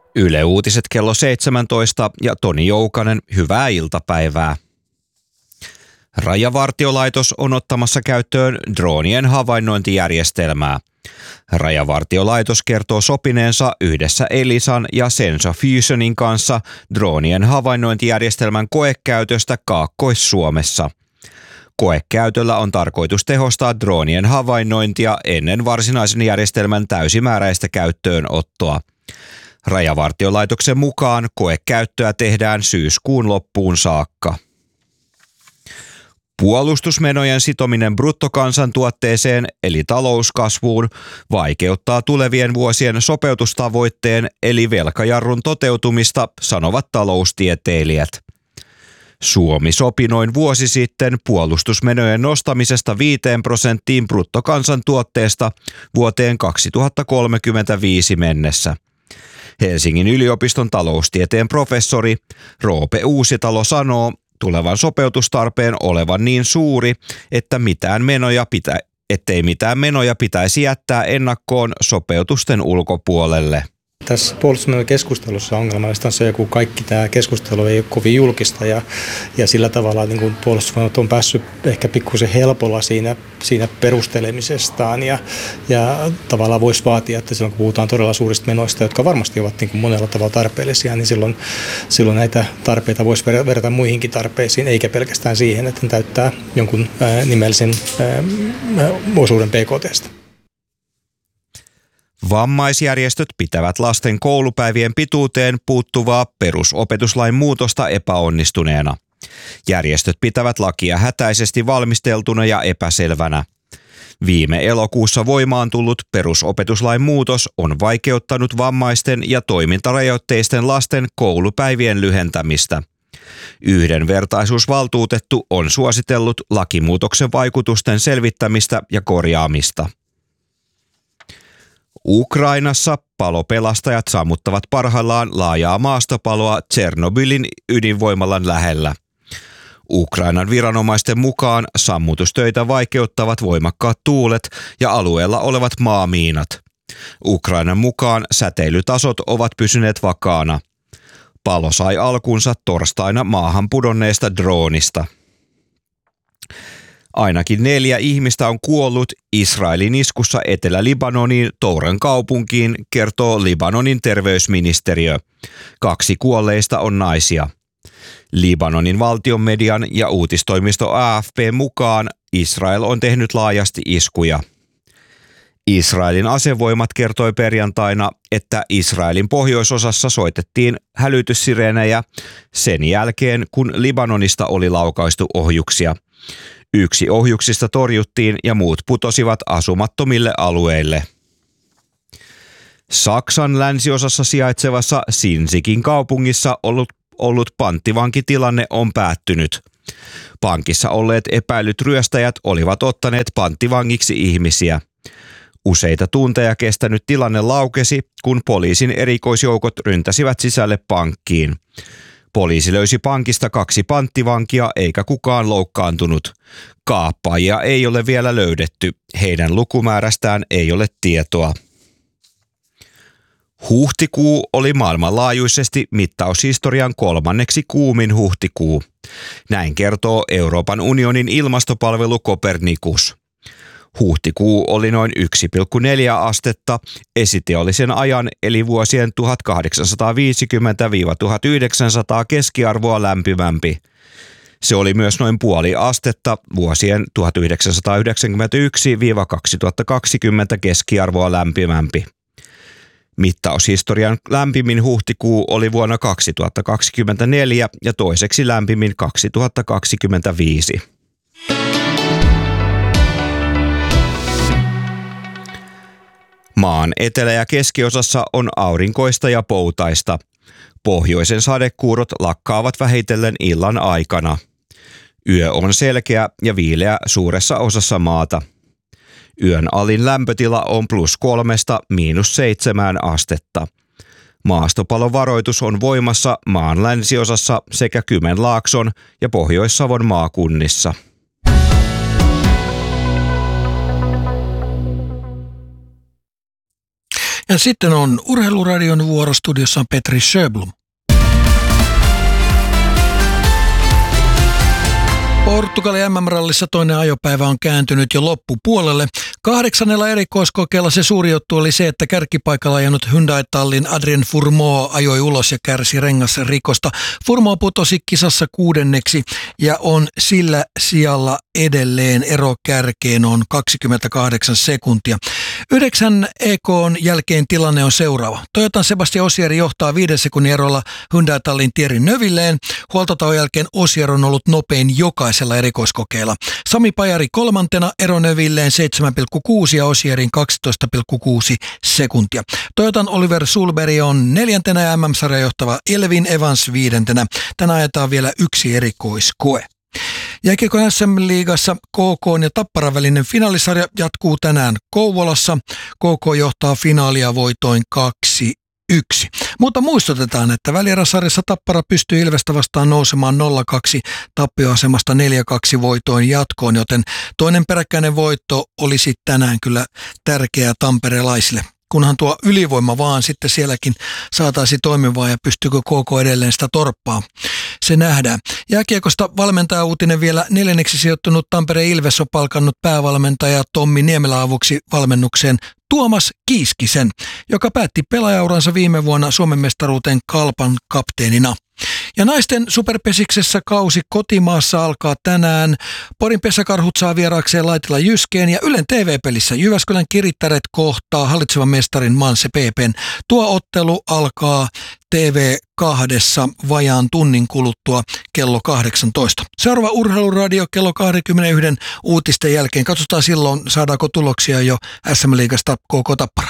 Yle Uutiset kello 17 ja Toni Joukanen, hyvää iltapäivää. Rajavartiolaitos on ottamassa käyttöön droonien havainnointijärjestelmää. Rajavartiolaitos kertoo sopineensa yhdessä Elisan ja Sensa Fusionin kanssa droonien havainnointijärjestelmän koekäytöstä Kaakkois-Suomessa. Koekäytöllä on tarkoitus tehostaa droonien havainnointia ennen varsinaisen järjestelmän täysimääräistä käyttöönottoa. Rajavartiolaitoksen mukaan koekäyttöä tehdään syyskuun loppuun saakka. Puolustusmenojen sitominen bruttokansantuotteeseen eli talouskasvuun vaikeuttaa tulevien vuosien sopeutustavoitteen eli velkajarrun toteutumista, sanovat taloustieteilijät. Suomi sopi noin vuosi sitten puolustusmenojen nostamisesta 5% bruttokansantuotteesta vuoteen 2035 mennessä. Helsingin yliopiston taloustieteen professori Roope Uusitalo sanoo tulevan sopeutustarpeen olevan niin suuri, ettei mitään menoja pitäisi jättää ennakkoon sopeutusten ulkopuolelle. Tässä puolustusmenojen keskustelussa ongelmallista on se, kun kaikki tämä keskustelu ei ole kovin julkista ja sillä tavalla niin kuin puolustusmenot on päässyt ehkä pikkusen helpolla siinä perustelemisestaan ja tavallaan voisi vaatia, että silloin kun puhutaan todella suurista menoista, jotka varmasti ovat niin kuin monella tavalla tarpeellisia, niin silloin näitä tarpeita voisi verrata muihinkin tarpeisiin, eikä pelkästään siihen, että ne täyttää jonkun nimellisen osuuden BKT:stä. Vammaisjärjestöt pitävät lasten koulupäivien pituuteen puuttuvaa perusopetuslain muutosta epäonnistuneena. Järjestöt pitävät lakia hätäisesti valmisteltuna ja epäselvänä. Viime elokuussa voimaan tullut perusopetuslain muutos on vaikeuttanut vammaisten ja toimintarajoitteisten lasten koulupäivien lyhentämistä. Yhdenvertaisuusvaltuutettu on suositellut lakimuutoksen vaikutusten selvittämistä ja korjaamista. Ukrainassa palopelastajat sammuttavat parhaillaan laajaa maastopaloa Tšernobylin ydinvoimalan lähellä. Ukrainan viranomaisten mukaan sammutustöitä vaikeuttavat voimakkaat tuulet ja alueella olevat maamiinat. Ukrainan mukaan säteilytasot ovat pysyneet vakaana. Palo sai alkunsa torstaina maahan pudonneesta droonista. Ainakin 4 ihmistä on kuollut Israelin iskussa Etelä-Libanonin Touran kaupunkiin, kertoo Libanonin terveysministeriö. 2 kuolleista on naisia. Libanonin valtion median ja uutistoimisto AFP mukaan Israel on tehnyt laajasti iskuja. Israelin asevoimat kertoi perjantaina, että Israelin pohjoisosassa soitettiin hälytyssireenejä sen jälkeen, kun Libanonista oli laukaistu ohjuksia. 1 ohjuksista torjuttiin ja muut putosivat asumattomille alueille. Saksan länsiosassa sijaitsevassa Sinzikin kaupungissa ollut panttivankitilanne on päättynyt. Pankissa olleet epäilyt ryöstäjät olivat ottaneet panttivangiksi ihmisiä. Useita tunteja kestänyt tilanne laukesi, kun poliisin erikoisjoukot ryntäsivät sisälle pankkiin. Poliisi löysi pankista 2 panttivankia eikä kukaan loukkaantunut. Kaappaajia ei ole vielä löydetty. Heidän lukumäärästään ei ole tietoa. Huhtikuu oli maailmanlaajuisesti mittaushistorian 3. kuumin huhtikuu. Näin kertoo Euroopan unionin ilmastopalvelu Copernicus. Huhtikuu oli noin 1,4 astetta esiteollisen ajan eli vuosien 1850–1900 keskiarvoa lämpimämpi. Se oli myös noin puoli astetta vuosien 1991–2020 keskiarvoa lämpimämpi. Mittaushistorian lämpimin huhtikuu oli vuonna 2024 ja toiseksi lämpimin 2025. Maan etelä- ja keskiosassa on aurinkoista ja poutaista. Pohjoisen sadekuurot lakkaavat vähitellen illan aikana. Yö on selkeä ja viileä suuressa osassa maata. Yön alin lämpötila on +3––7 astetta. Maastopalovaroitus on voimassa maan länsiosassa sekä Kymenlaakson ja Pohjois-Savon maakunnissa. Ja sitten on Urheiluradion vuorostudiossa Petri Sjöblom. Portugalin MM-rallissa toinen ajopäivä on kääntynyt jo loppupuolelle. 8. erikoiskokeella se suuri juttu oli se, että kärkipaikalla ajanut Hyundai-tallin Adrien Fourmaux ajoi ulos ja kärsi rengasrikosta. Fourmaux putosi kisassa 6. ja on sillä sijalla edelleen. Ero kärkeen on 28 sekuntia. 9 EK:n jälkeen tilanne on seuraava. Toyotan Sebastian Ogier johtaa 5 sekunnin erolla Hyundai-tallin Thierry Neuvilleen. Huoltotauon jälkeen Ogier on ollut nopein jokaisella erikoiskokeella. Sami Pajari 3. ero Neuvilleen 7,6 ja Ogierin 12,6 sekuntia. Toyotan Oliver Sulberg on 4. ja MM-sarjan johtava Elvin Evans 5. Tänään ajetaan vielä yksi erikoiskoe. Jääkiekon SM-liigassa KK ja Tapparan välinen finaalisarja jatkuu tänään Kouvolassa. KK johtaa finaalia voitoin 2-1. Mutta muistutetaan, että välieräsarjassa Tappara pystyy Ilvestä vastaan nousemaan 0-2 tappioasemasta 4-2 voitoin jatkoon, joten toinen peräkkäinen voitto olisi tänään kyllä tärkeää tamperelaisille. Kunhan tuo ylivoima vaan sitten sielläkin saataisiin toimivaa ja pystyykö KK edelleen sitä torppaa. Se nähdään. Jääkiekosta valmentaja uutinen vielä 4. sijoittunut Tampereen Ilves on palkannut päävalmentaja Tommi Niemelä avuksi valmennukseen Tuomas Kiiskisen, joka päätti pelaajauransa viime vuonna Suomen mestaruuteen Kalpan kapteenina. Ja naisten superpesiksessä kausi kotimaassa alkaa tänään. Porin pesäkarhut saa vieraakseen Laitila Jyskeen ja Ylen TV-pelissä Jyväskylän Kirittäret kohtaa hallitsevan mestarin Manse PP:n. Tuo ottelu alkaa TV2 vajaan tunnin kuluttua kello 18. Seuraava Urheiluradio kello 21 uutisten jälkeen. Katsotaan silloin, saadaanko tuloksia jo SM-liigasta KK Tappara.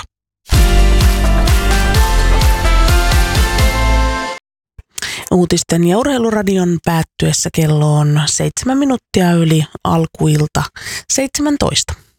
Uutisten ja Urheiluradion päättyessä kello on 7 minuuttia yli alkuilta 17.